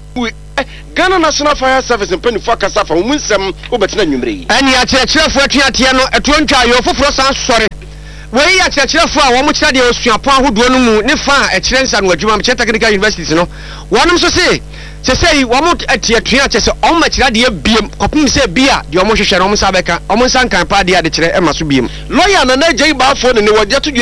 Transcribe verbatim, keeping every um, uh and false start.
Ghana National Fire Service mpanyinfo akasa fa mu nsɛm wobɛtena nwumre yi. Ɛne akyerɛkyerɛfo atuateɛ no ɛto ntwa yɛ ofoforo san sɔre. Wei yɛ akyerɛkyerɛfo a wɔn kyerɛ deɛ osuapɔn ahodoɔ no mu ne fa a ɛkyerɛ nsa no adwuma mkyɛ technical universities no. Wɔnom nso se sesei wɔn atiatua kyɛ sɛ ɔmo kyerɛ deɛ biem kɔpem sɛ bia deɛ ɔmo hwehwɛ no ɔmo nsa bɛka ɔmo nsa nkan pa deɛ ade kyerɛ ɛma so biem. Lawyer na na gye baafo ne ne wɔgye to